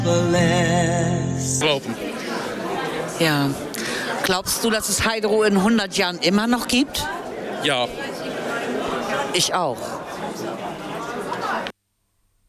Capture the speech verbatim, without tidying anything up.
Glauben. Ja. Glaubst du, dass es Heidero in hundert Jahren immer noch gibt? Ja. Ich auch.